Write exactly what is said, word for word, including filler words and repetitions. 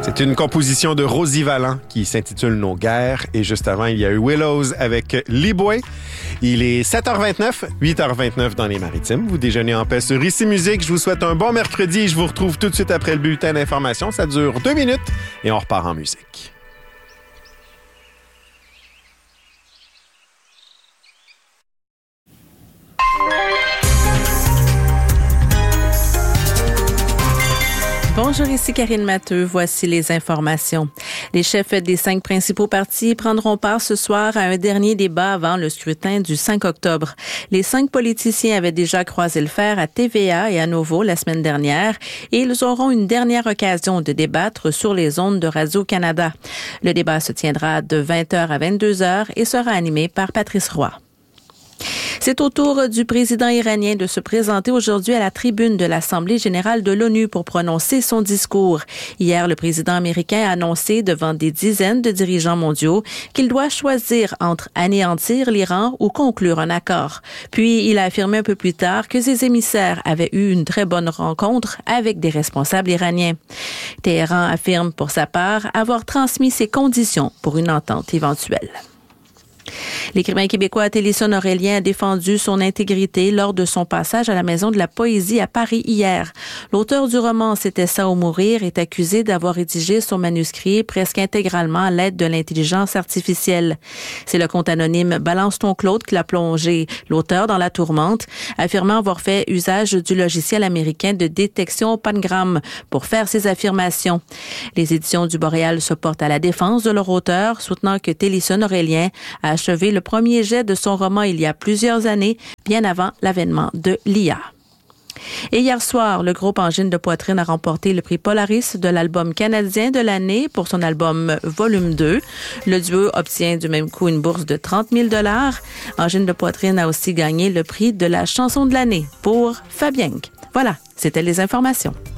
C'est une composition de Rosie Vallant qui s'intitule Nos guerres. Et juste avant, il y a eu Willows avec Liboué. Il est sept heures vingt-neuf, huit heures vingt-neuf dans les Maritimes. Vous déjeunez en paix sur Ici Musique. Je vous souhaite un bon mercredi et je vous retrouve tout de suite après le bulletin d'information. Ça dure deux minutes et on repart en musique. Bonjour, ici Karine Matteux. Voici les informations. Les chefs des cinq principaux partis prendront part ce soir à un dernier débat avant le scrutin du cinq octobre. Les cinq politiciens avaient déjà croisé le fer à T V A et à Nouveau la semaine dernière et ils auront une dernière occasion de débattre sur les ondes de Radio-Canada. Le débat se tiendra de vingt heures à vingt-deux heures et sera animé par Patrice Roy. C'est au tour du président iranien de se présenter aujourd'hui à la tribune de l'Assemblée générale de l'ONU pour prononcer son discours. Hier, le président américain a annoncé devant des dizaines de dirigeants mondiaux qu'il doit choisir entre anéantir l'Iran ou conclure un accord. Puis, il a affirmé un peu plus tard que ses émissaires avaient eu une très bonne rencontre avec des responsables iraniens. Téhéran affirme pour sa part avoir transmis ses conditions pour une entente éventuelle. L'écrivain québécois Télisson Aurélien a défendu son intégrité lors de son passage à la Maison de la Poésie à Paris hier. L'auteur du roman C'était ça ou mourir est accusé d'avoir rédigé son manuscrit presque intégralement à l'aide de l'intelligence artificielle. C'est le compte anonyme Balance ton Claude qui l'a plongé, l'auteur, dans la tourmente, affirmant avoir fait usage du logiciel américain de détection Pangram pour faire ses affirmations. Les éditions du Boréal se portent à la défense de leur auteur, soutenant que Télisson Aurélien a achevé le premier jet de son roman il y a plusieurs années, bien avant l'avènement de l'I A. Et hier soir, le groupe Angine de poitrine a remporté le prix Polaris de l'album canadien de l'année pour son album Volume deux. Le duo obtient du même coup une bourse de trente mille dollars. Angine de poitrine a aussi gagné le prix de la chanson de l'année pour Fabienque. Voilà, c'était les informations.